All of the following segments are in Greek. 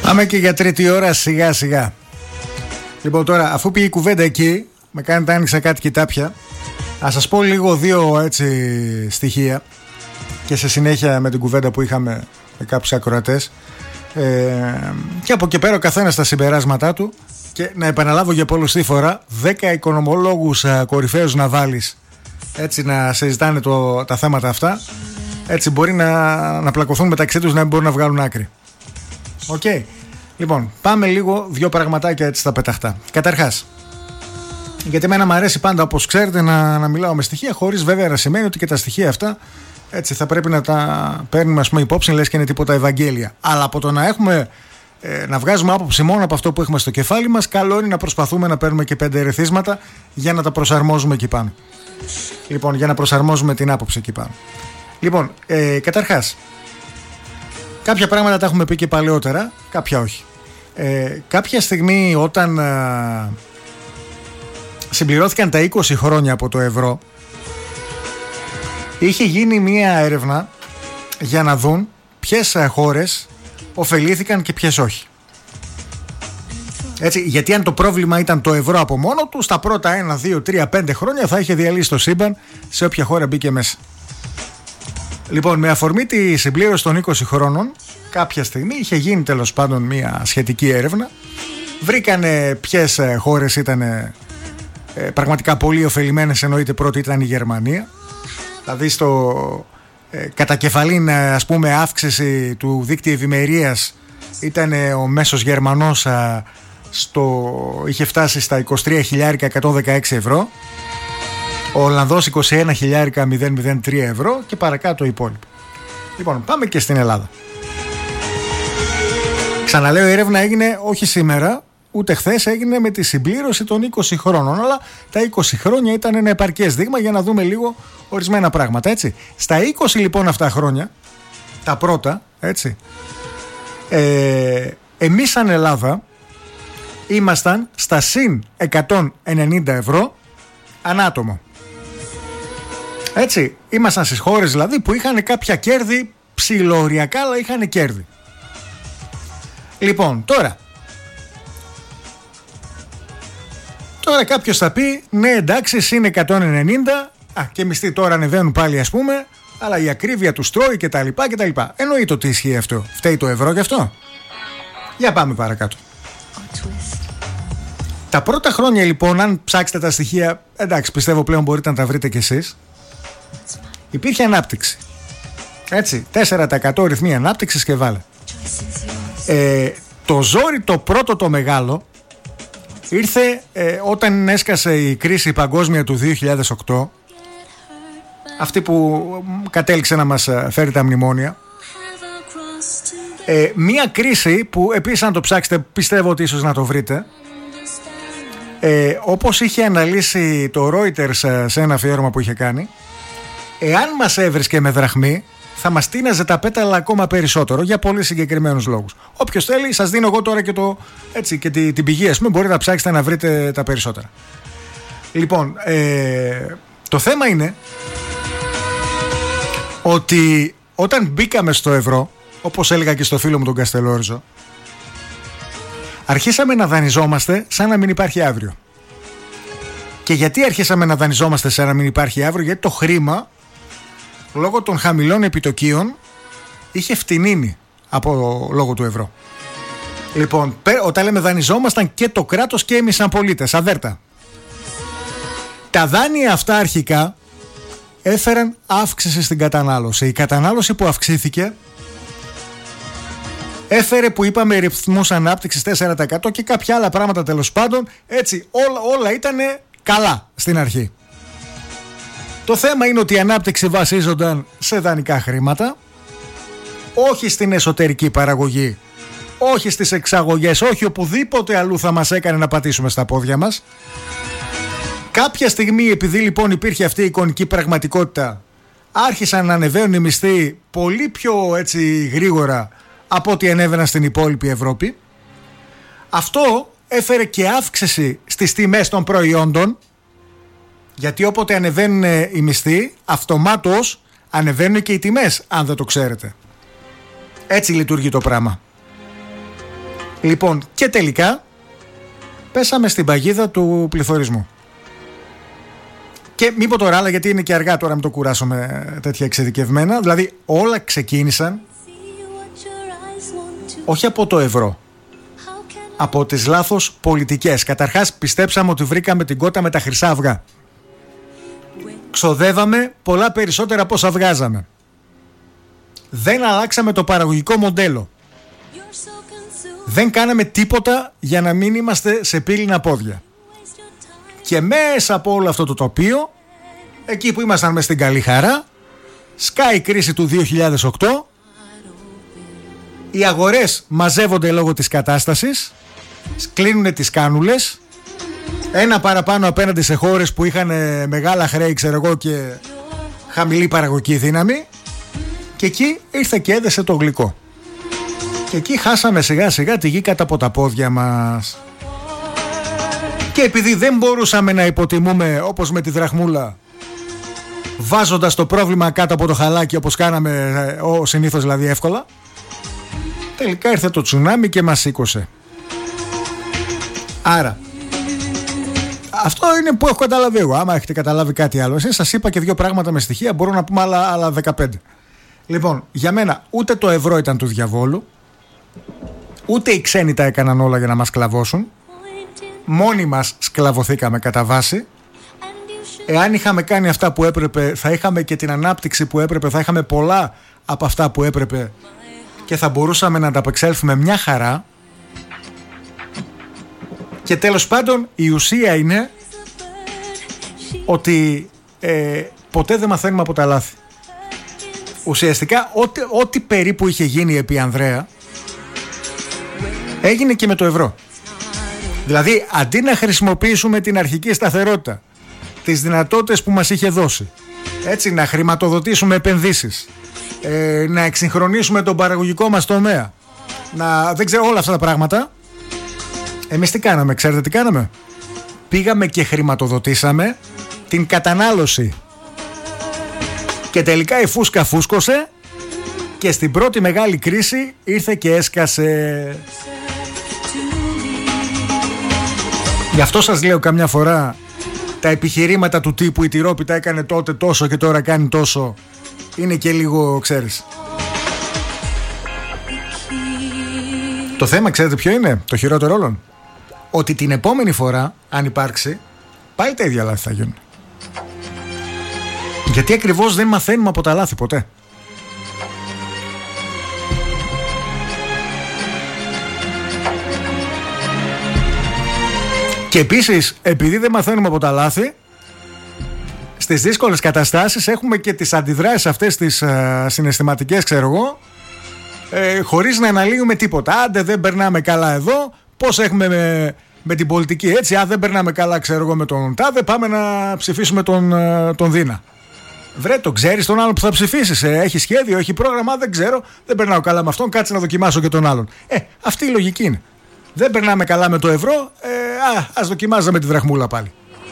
Πάμε και για τρίτη ώρα σιγά σιγά. Λοιπόν, τώρα αφού πήγε η κουβέντα εκεί, με κάνετε άνοιξα κάτι κοιτάπια. Ας σας πω λίγο δύο έτσι στοιχεία και σε συνέχεια με την κουβέντα που είχαμε με κάποιους ακροατές, και από εκεί πέρα ο καθένας τα συμπεράσματά του. Και να επαναλάβω για πολλωστή φορά, 10 οικονομολόγους κορυφαίους να βάλεις έτσι να συζητάνε τα θέματα αυτά, έτσι μπορεί να πλακωθούν μεταξύ τους, να μην μπορούν να βγάλουν άκρη. Οκ. Λοιπόν, πάμε λίγο δύο πραγματάκια έτσι στα πεταχτά. Καταρχάς, γιατί εμένα μου αρέσει πάντα, όπως ξέρετε, να μιλάω με στοιχεία, χωρίς βέβαια να σημαίνει ότι και τα στοιχεία αυτά έτσι θα πρέπει να τα παίρνουμε, ας πούμε, υπόψη, λες και είναι τίποτα Ευαγγέλια. Αλλά από το να βγάζουμε άποψη μόνο από αυτό που έχουμε στο κεφάλι μας, καλό είναι να προσπαθούμε να παίρνουμε και 5 ερεθίσματα για να τα προσαρμόζουμε εκεί πάνω. Λοιπόν, για να προσαρμόζουμε την άποψη εκεί πάνω. Λοιπόν, καταρχάς, κάποια πράγματα τα έχουμε πει και παλαιότερα, κάποια όχι. Κάποια στιγμή όταν συμπληρώθηκαν τα 20 χρόνια από το ευρώ, είχε γίνει μία έρευνα για να δουν ποιες χώρες ωφελήθηκαν και ποιες όχι. Έτσι, γιατί αν το πρόβλημα ήταν το ευρώ από μόνο του, στα πρώτα 1, 2, 3, 5 χρόνια θα είχε διαλύσει το σύμπαν σε όποια χώρα μπήκε μέσα. Λοιπόν, με αφορμή τη συμπλήρωση των 20 χρόνων, κάποια στιγμή είχε γίνει τέλος πάντων μια σχετική έρευνα. Βρήκανε ποιες χώρες ήταν πραγματικά πολύ ωφελημένες, εννοείται πρώτη ήταν η Γερμανία. Δηλαδή στο κατακεφαλήν, ας πούμε, αύξηση του δίκτυου ευημερίας ήταν ο μέσος Γερμανός είχε φτάσει στα 23.116 ευρώ, ο Ολλανδός 21.003 ευρώ και παρακάτω υπόλοιπο. Λοιπόν, πάμε και στην Ελλάδα. Ξαναλέω, η έρευνα έγινε όχι σήμερα ούτε χθες, έγινε με τη συμπλήρωση των 20 χρόνων, αλλά τα 20 χρόνια ήταν ένα επαρκές δείγμα για να δούμε λίγο ορισμένα πράγματα, έτσι. Στα 20 λοιπόν αυτά χρόνια, τα πρώτα, έτσι, εμείς σαν Ελλάδα ήμασταν στα συν 190 ευρώ ανά άτομο. Έτσι, ήμασταν στις χώρες δηλαδή που είχαν κάποια κέρδη ψιλοοριακά, αλλά είχαν κέρδη. Λοιπόν, τώρα κάποιος θα πει, ναι εντάξει, συν 190, και μισθοί τώρα ανεβαίνουν πάλι, ας πούμε, αλλά η ακρίβεια του τρώει και τα λοιπά και τα λοιπά. Εννοείται ότι ισχύει αυτό. Φταίει το ευρώ γι' αυτό. Για πάμε παρακάτω. Τα πρώτα χρόνια λοιπόν, αν ψάξετε τα στοιχεία, εντάξει, πιστεύω πλέον μπορείτε να τα βρείτε κι εσείς, υπήρχε ανάπτυξη. Έτσι, 4% ρυθμοί ανάπτυξης και βάλε. Το ζόρι το πρώτο το μεγάλο ήρθε όταν έσκασε η κρίση παγκόσμια του 2008, αυτή που κατέληξε να μας φέρει τα μνημόνια. Μία κρίση που επίσης, αν το ψάξετε, πιστεύω ότι ίσως να το βρείτε, όπως είχε αναλύσει το Reuters σε ένα αφιέρωμα που είχε κάνει, εάν μας έβρισκε με δραχμή θα μας τίναζε τα πέταλα ακόμα περισσότερο, για πολύ συγκεκριμένους λόγους. Όποιος θέλει, σας δίνω εγώ τώρα και την πηγή, ας πούμε, μπορείτε να ψάξετε να βρείτε τα περισσότερα. Λοιπόν, το θέμα είναι ότι όταν μπήκαμε στο ευρώ, όπως έλεγα και στο φίλο μου τον Καστελόριζο, αρχίσαμε να δανειζόμαστε σαν να μην υπάρχει αύριο. Και γιατί αρχίσαμε να δανειζόμαστε σαν να μην υπάρχει αύριο? Γιατί το χρήμα, λόγω των χαμηλών επιτοκίων, είχε φτηνίνει λόγω του ευρώ. Λοιπόν, όταν λέμε δανειζόμασταν, και το κράτος και εμείς σαν πολίτες, αβέρτα. Τα δάνεια αυτά αρχικά έφεραν αύξηση στην κατανάλωση. Η κατανάλωση που αυξήθηκε έφερε, που είπαμε, ρυθμούς ανάπτυξης 4% και κάποια άλλα πράγματα, τέλος πάντων. Έτσι, όλα ήταν καλά στην αρχή. Το θέμα είναι ότι η ανάπτυξη βασίζονταν σε δανεικά χρήματα, όχι στην εσωτερική παραγωγή, όχι στις εξαγωγές, όχι οπουδήποτε αλλού θα μας έκανε να πατήσουμε στα πόδια μας. Κάποια στιγμή, επειδή λοιπόν υπήρχε αυτή η εικονική πραγματικότητα, άρχισαν να ανεβαίνουν οι μισθοί πολύ πιο έτσι γρήγορα από ό,τι ανέβαιναν στην υπόλοιπη Ευρώπη. Αυτό έφερε και αύξηση στις τιμές των προϊόντων, γιατί όποτε ανεβαίνουν οι μισθοί, αυτομάτως ανεβαίνουν και οι τιμές, αν δεν το ξέρετε. Έτσι λειτουργεί το πράγμα. Λοιπόν, και τελικά πέσαμε στην παγίδα του πληθωρισμού. Και μην πω τώρα άλλα, γιατί είναι και αργά τώρα, μην το κουράσω με τέτοια εξειδικευμένα. Δηλαδή όλα ξεκίνησαν όχι από το ευρώ, από τις λάθος πολιτικές. Καταρχάς πιστέψαμε ότι βρήκαμε την κότα με τα χρυσά αυγά. Ξοδεύαμε πολλά περισσότερα από όσα βγάζαμε. Δεν αλλάξαμε το παραγωγικό μοντέλο. Δεν κάναμε τίποτα για να μην είμαστε σε πύληνα πόδια. Και μέσα από όλο αυτό το τοπίο, εκεί που ήμασταν μες στην καλή χαρά, σκάει η κρίση του 2008. Οι αγορές μαζεύονται λόγω της κατάστασης, κλείνουνε τις κάνουλες, ένα παραπάνω απέναντι σε χώρες που είχαν μεγάλα χρέη, ξέρω εγώ, και χαμηλή παραγωγική δύναμη. Και εκεί ήρθε και έδεσε το γλυκό. Και εκεί χάσαμε σιγά σιγά τη γη κάτω από τα πόδια μας. Και επειδή δεν μπορούσαμε να υποτιμούμε όπως με τη δραχμούλα, βάζοντας το πρόβλημα κάτω από το χαλάκι όπως κάναμε συνήθως δηλαδή εύκολα, τελικά ήρθε το τσουνάμι και μας σήκωσε. Άρα αυτό είναι που έχω καταλάβει εγώ. Άμα έχετε καταλάβει κάτι άλλο εσείς, σας είπα και δύο πράγματα με στοιχεία, μπορώ να πούμε άλλα 15. Λοιπόν, για μένα ούτε το ευρώ ήταν του διαβόλου, ούτε οι ξένοι τα έκαναν όλα για να μας σκλαβώσουν. Μόνοι μας σκλαβωθήκαμε κατά βάση. Εάν είχαμε κάνει αυτά που έπρεπε, θα είχαμε και την ανάπτυξη που έπρεπε, θα είχαμε πολλά από αυτά που έπρεπε και θα μπορούσαμε να ανταπεξέλθουμε μια χαρά. Και τέλος πάντων η ουσία είναι ότι ποτέ δεν μαθαίνουμε από τα λάθη. Ουσιαστικά ό,τι περίπου είχε γίνει επί Ανδρέα έγινε και με το ευρώ. Δηλαδή αντί να χρησιμοποιήσουμε την αρχική σταθερότητα, τις δυνατότητες που μας είχε δώσει, έτσι, να χρηματοδοτήσουμε επενδύσεις, να εξυγχρονίσουμε τον παραγωγικό μας τομέα, δεν ξέρω, όλα αυτά τα πράγματα, εμείς τι κάναμε, ξέρετε τι κάναμε? Πήγαμε και χρηματοδοτήσαμε την κατανάλωση. Και τελικά η φούσκα φούσκωσε και στην πρώτη μεγάλη κρίση ήρθε και έσκασε. Γι' αυτό σας λέω καμιά φορά, τα επιχειρήματα του τύπου η τυρόπιτα έκανε τότε τόσο και τώρα κάνει τόσο, είναι και λίγο, ξέρεις. Το θέμα ξέρετε ποιο είναι, το χειρότερο όλων? Ότι την επόμενη φορά, αν υπάρξει, πάλι τα ίδια λάθη θα γίνουν. Γιατί ακριβώς δεν μαθαίνουμε από τα λάθη ποτέ. Και επίσης, επειδή δεν μαθαίνουμε από τα λάθη, στις δύσκολες καταστάσεις έχουμε και τις αντιδράσεις αυτές τις συναισθηματικές, ξέρω εγώ, χωρίς να αναλύουμε τίποτα. Άντε δεν περνάμε καλά εδώ, πώς έχουμε με την πολιτική έτσι, δεν περνάμε καλά, ξέρω εγώ, με τον τάδε, πάμε να ψηφίσουμε τον Δίνα. Βρε, το ξέρεις τον άλλον που θα ψηφίσεις, έχει σχέδιο, έχει πρόγραμμα, δεν ξέρω, δεν περνάω καλά με αυτόν, κάτσε να δοκιμάσω και τον άλλον. Αυτή η λογική είναι. Δεν περνάμε καλά με το ευρώ, ας δοκιμάζαμε τη δραχμούλα πάλι.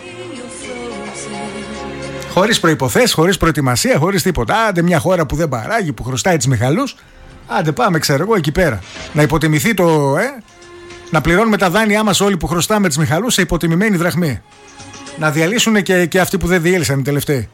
Χωρίς προϋποθέσεις, χωρίς προετοιμασία, χωρίς τίποτα. Άντε μια χώρα που δεν παράγει, που χρωστάει τις Μιχαλούς, άντε πάμε, ξέρω εγώ, εκεί πέρα. Να υποτιμηθεί να πληρώνουμε τα δάνειά μας όλοι που χρωστάμε τις Μιχαλούς σε υποτιμημένη δραχμή. Να διαλύσουν και αυτοί που δεν διέλυσαν οι τελευταίοι.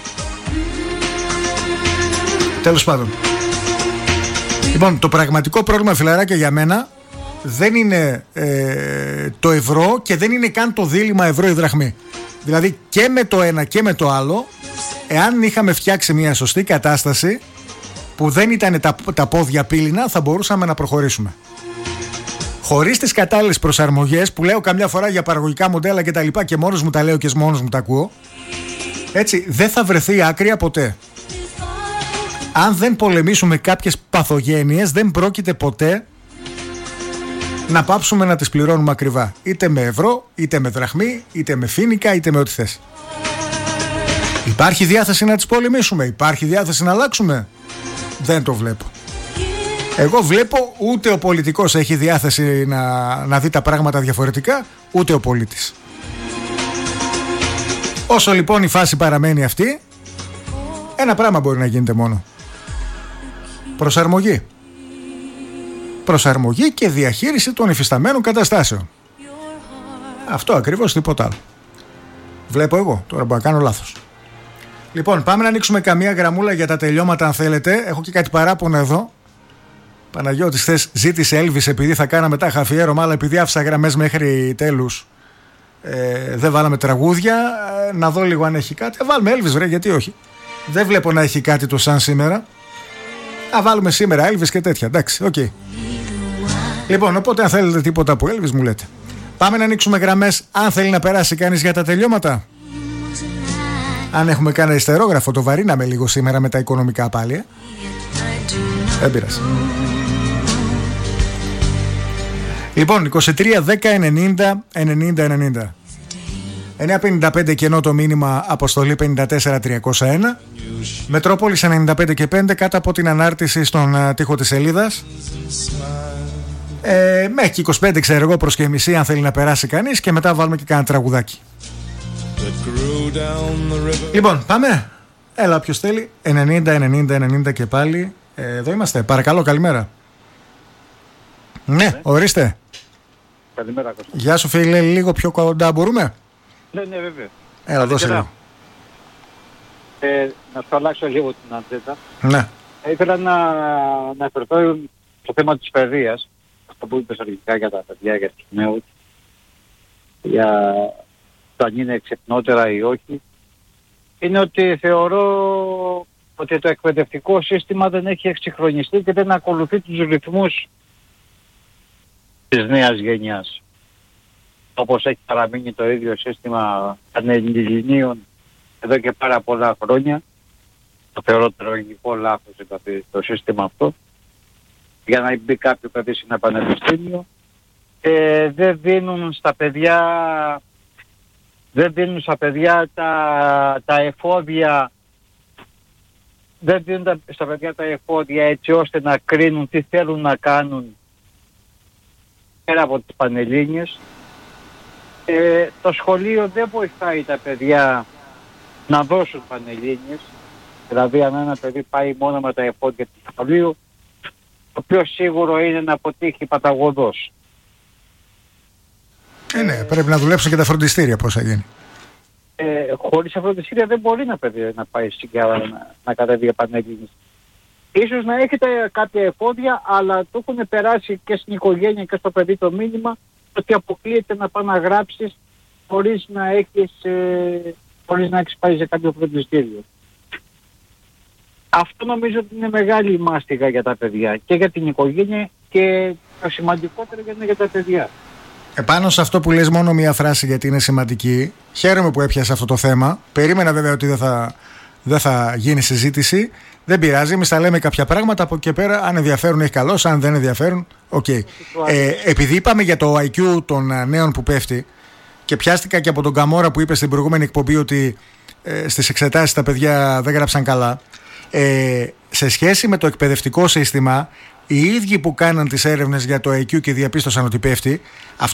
Τέλος πάντων. Λοιπόν, το πραγματικό πρόβλημα, φιλαράκια, για μένα δεν είναι το ευρώ και δεν είναι καν το δίλημμα ευρώ ή δραχμή. Δηλαδή και με το ένα και με το άλλο, εάν είχαμε φτιάξει μια σωστή κατάσταση που δεν ήταν τα πόδια πύληνα, θα μπορούσαμε να προχωρήσουμε. Χωρίς τις κατάλληλες προσαρμογές που λέω καμιά φορά για παραγωγικά μοντέλα και τα λοιπά, και μόνος μου τα λέω και μόνος μου τα ακούω, έτσι δεν θα βρεθεί άκρια ποτέ. Αν δεν πολεμήσουμε κάποιες παθογένειες, δεν πρόκειται ποτέ να πάψουμε να τις πληρώνουμε ακριβά. Είτε με ευρώ, είτε με δραχμή, είτε με φοίνικα, είτε με ό,τι θες. Υπάρχει διάθεση να τις πολεμήσουμε? Υπάρχει διάθεση να αλλάξουμε? Δεν το βλέπω. Εγώ βλέπω ούτε ο πολιτικός έχει διάθεση να δει τα πράγματα διαφορετικά, ούτε ο πολίτης. Όσο λοιπόν η φάση παραμένει αυτή, ένα πράγμα μπορεί να γίνεται μόνο. Προσαρμογή. προσαρμογή και διαχείριση των υφισταμένων καταστάσεων. Αυτό ακριβώς, τίποτα άλλο. Βλέπω εγώ, τώρα μπορώ να κάνω λάθος. Λοιπόν, πάμε να ανοίξουμε καμία γραμμούλα για τα τελειώματα αν θέλετε. Έχω και κάτι παράπονο εδώ. Παναγιώτης χθες ζήτησε Elvis επειδή θα κάναμε τα αφιέρωμα, αλλά επειδή άφησα γραμμές μέχρι τέλους δεν βάλαμε τραγούδια. Να δω λίγο αν έχει κάτι. Βάλουμε Elvis βρε, γιατί όχι. Δεν βλέπω να έχει κάτι το σαν σήμερα. Βάλουμε σήμερα Elvis και τέτοια, εντάξει, οκ. Λοιπόν, οπότε αν θέλετε τίποτα από Elvis μου λέτε. Πάμε να ανοίξουμε γραμμές αν θέλει να περάσει κανείς για τα τελειώματα. Αν έχουμε κάνει αριστερόγραφο, το βαρύναμε λίγο σήμερα με τα οικονομικά πάλι. Δεν πειράζει. Λοιπόν, 23 10 90 90 90. 9.55 κενό το μήνυμα, αποστολή 54 301. Μετρόπολης 95 και 5 κάτω από την ανάρτηση στον τοίχο της σελίδας. Μέχρι και 25 ξέρω εγώ προς και μισή αν θέλει να περάσει κανείς και μετά βάλουμε και κάνα τραγουδάκι. Λοιπόν, πάμε. Έλα, ποιος θέλει. 90 90 90 και πάλι. Εδώ είμαστε. Παρακαλώ, καλημέρα. Ναι, ορίστε. Καλημέρα, Κώστα. Γεια σου, φίλε. Λίγο πιο κοντά μπορούμε. Ναι, βέβαια. Έλα, δώσε λίγο. Να σου αλλάξω λίγο την αντζέντα. Ναι. Ήθελα να αναφερθώ στο θέμα της παιδείας. Αυτό που είπες αρχικά για τα παιδιά, για τους νέους. Για το αν είναι ξυπνότερα ή όχι. Είναι ότι θεωρώ ότι το εκπαιδευτικό σύστημα δεν έχει εξυγχρονιστεί και δεν ακολουθεί τους ρυθμούς της νέας γενιάς. Όπως έχει παραμείνει το ίδιο σύστημα πανελληνίων εδώ και πάρα πολλά χρόνια. Το θεωρώ τραγικό λάθος το σύστημα αυτό. Για να μπει κάποιο παιδί σε ένα πανεπιστήμιο. Δεν δίνουν στα παιδιά τα εφόδια. Δεν δίνουν στα παιδιά τα εφόδια έτσι ώστε να κρίνουν τι θέλουν να κάνουν πέρα από τις πανελλήνιες. Το σχολείο δεν βοηθάει τα παιδιά να δώσουν πανελλήνιες. Δηλαδή αν ένα παιδί πάει μόνο με τα εφόδια του σχολείου, το πιο σίγουρο είναι να αποτύχει παταγωδός. Ναι, πρέπει να δουλέψουν και τα φροντιστήρια πώς θα γίνει. Χωρίς τα φροντιστήρια δεν μπορεί να πάει να κατέβει πανελλήνιες. Ίσως να έχετε κάποια εφόδια, αλλά το έχουν περάσει και στην οικογένεια και στο παιδί το μήνυμα ότι αποκλείεται να πάει να γράψεις χωρίς να έχεις πάει σε κάποιο φροντιστήριο. Αυτό νομίζω ότι είναι μεγάλη μάστιγα για τα παιδιά και για την οικογένεια και το σημαντικότερο είναι για τα παιδιά. Επάνω σε αυτό που λες μόνο μία φράση γιατί είναι σημαντική. Χαίρομαι που έπιασε αυτό το θέμα. Περίμενα βέβαια ότι δεν θα γίνει συζήτηση. Δεν πειράζει, εμείς θα λέμε κάποια πράγματα από εκεί πέρα. Αν ενδιαφέρουν έχει καλώς, αν δεν ενδιαφέρουν, οκ. Επειδή είπαμε για το IQ των νέων που πέφτει και πιάστηκα και από τον Καμόρα που είπε στην προηγούμενη εκπομπή ότι στις εξετάσεις τα παιδιά δεν γράψαν καλά. Σε σχέση με το εκπαιδευτικό σύστημα, οι ίδιοι που κάναν τις έρευνες για το IQ και διαπίστωσαν ότι πέφτει,